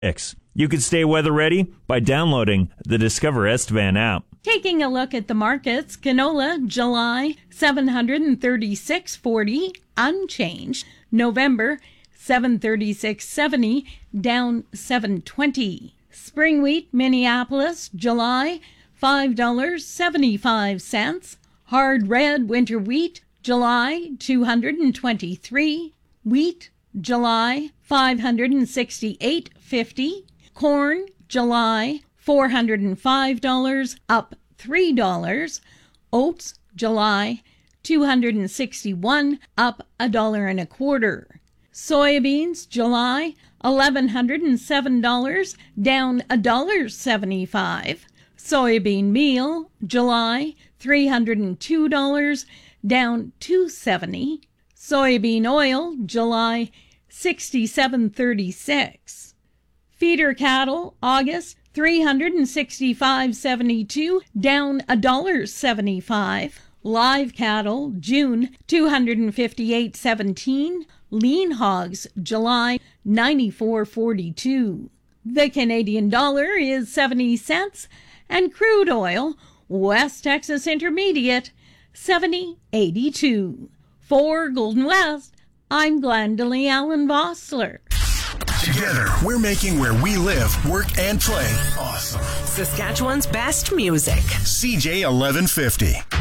You can stay weather ready by downloading the Discover Estevan app. Taking a look at the markets, canola, July, $736.40, unchanged. November, $736.70, down $7.20. Spring wheat, Minneapolis, July, $5.75. Hard red winter wheat, July, $223. Wheat, July, $568.50. Corn, July, $405, up $3. Oats, July, $261, up $1.25. Soybeans, July, $1,107, down $1.75. Soybean meal, July, $302, down $2.70. Soybean oil, July, $67.36. Feeder cattle, August, $365.72, down $1.75. Live cattle, June, $258.17. Lean hogs, July, $94.42. The Canadian dollar is 70 cents, and crude oil, West Texas Intermediate, $70.82. For Golden West, I'm Glendalee Allen Vossler. Together, we're making where we live, work, and play awesome. Saskatchewan's best music. CJ 1150.